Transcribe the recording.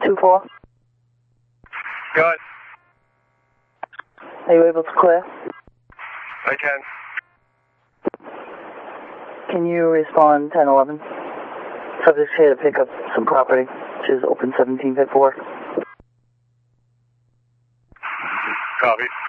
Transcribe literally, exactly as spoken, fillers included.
two four. Go ahead. Are you able to clear? I can. Can you respond ten eleven? Subject's here to pick up some property, which is open seventeen pit four. Copy.